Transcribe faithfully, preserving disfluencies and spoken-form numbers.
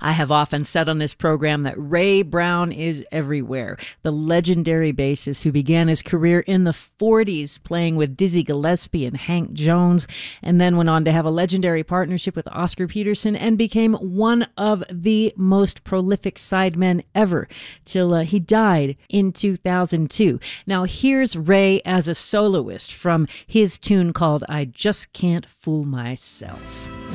I have often said on this program that Ray Brown is everywhere. The legendary bassist who began his career in the forties playing with Dizzy Gillespie and Hank Jones, and then went on to have a legendary partnership with Oscar Peterson and became one of the most prolific sidemen ever till uh, he died in two thousand two. Now here's Ray as a soloist from his tune called I Just Can't Fool Myself.